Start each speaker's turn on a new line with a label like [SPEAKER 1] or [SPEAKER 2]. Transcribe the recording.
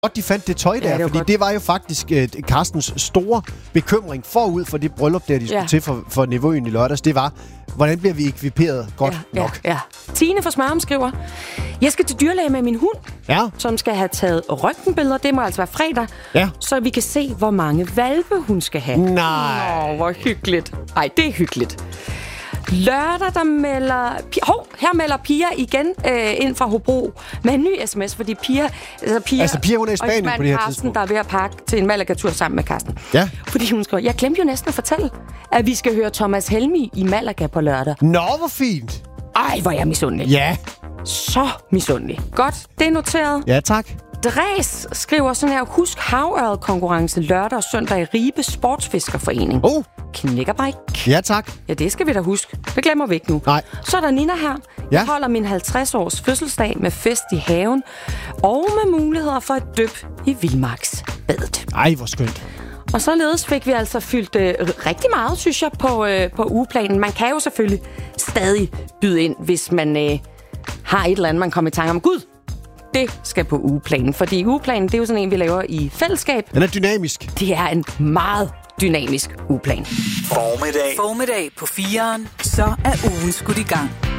[SPEAKER 1] godt, de fandt det tøj der,
[SPEAKER 2] det
[SPEAKER 1] fordi
[SPEAKER 2] godt.
[SPEAKER 1] det var jo faktisk Carstens store bekymring forud for det bryllup, der de skulle til for nevøen i lørdags. Det var, hvordan bliver vi ekviperet godt nok?
[SPEAKER 2] Ja. Tine fra Smørum skriver, jeg skal til dyrlæge med min hund, som skal have taget røntgenbilleder. Det må altså være fredag, så vi kan se, hvor mange valpe hun skal have.
[SPEAKER 1] Nej.
[SPEAKER 2] Hvor hyggeligt. Ej, det er hyggeligt. Lørdag, der melder... her melder Pia igen ind fra Hobro med en ny sms, fordi Pia,
[SPEAKER 1] hun er i Spanien på det her
[SPEAKER 2] Carsten,
[SPEAKER 1] tidspunkt.
[SPEAKER 2] der er ved at pakke til en Malaga-tur sammen med Carsten.
[SPEAKER 1] Ja.
[SPEAKER 2] Fordi hun skriver, jeg glemte jo næsten at fortælle, at vi skal høre Thomas Helmig i Malaga på lørdag.
[SPEAKER 1] Nå, hvor fint.
[SPEAKER 2] Ej, hvor er jeg misundelig.
[SPEAKER 1] Ja.
[SPEAKER 2] Så misundelig. Godt, det er noteret.
[SPEAKER 1] Ja, tak.
[SPEAKER 2] Dres skriver sådan her, husk havørred-konkurrence lørdag og søndag i Ribe Sportsfiskerforening. Knækker bare ikke.
[SPEAKER 1] Ja, tak.
[SPEAKER 2] Ja, det skal vi da huske. Det glemmer vi ikke nu.
[SPEAKER 1] Nej.
[SPEAKER 2] Så er der Nina her. Jeg holder min 50-års fødselsdag med fest i haven og med muligheder for et dyp i Vildmarksbadet.
[SPEAKER 1] Ej, hvor skønt.
[SPEAKER 2] Og således fik vi altså fyldt rigtig meget, synes jeg, på ugeplanen. Man kan jo selvfølgelig stadig byde ind, hvis man har et eller andet, man kommer i tanke om. Gud, det skal på ugeplanen. Fordi ugeplanen, det er jo sådan en, vi laver i fællesskab.
[SPEAKER 1] Den er dynamisk.
[SPEAKER 2] Det er en meget dynamisk ugeplan.
[SPEAKER 3] Formiddag på 4'eren, så er ugen skudt i gang.